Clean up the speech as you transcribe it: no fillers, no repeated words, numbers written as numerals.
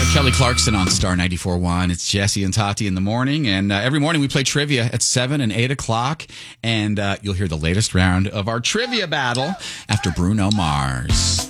Kelly Clarkson on Star 94.1. It's Jesse and Tati in the morning. And every morning we play trivia at 7 and 8 o'clock. And you'll hear the latest round of our trivia battle after Bruno Mars.